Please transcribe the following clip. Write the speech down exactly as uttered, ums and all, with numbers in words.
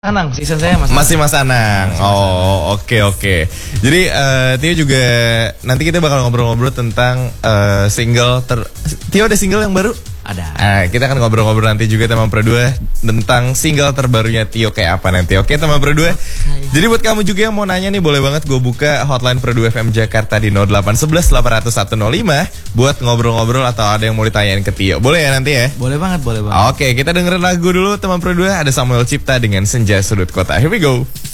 Anang, season saya Mas. Masih Mas Anang. Oh, oke okay, oke. Okay. Jadi uh, Tio juga nanti kita bakal ngobrol-ngobrol tentang uh, single ter Tio ada single yang baru? Ada. Nah, kita akan ngobrol-ngobrol nanti juga teman Pro dua tentang single terbarunya Tio kayak apa nanti. Oke, teman Pro dua. Okay. Jadi buat kamu juga yang mau nanya nih, boleh banget gue buka hotline Pro dua F M Jakarta di nol delapan satu satu delapan nol nol satu nol lima buat ngobrol-ngobrol atau ada yang mau ditanyain ke Tio. Boleh ya nanti ya? Boleh banget, boleh banget. Oke, kita dengerin lagu dulu teman Pro dua. Ada Samuel Cipta dengan Senja Sudut Kota. Here we go.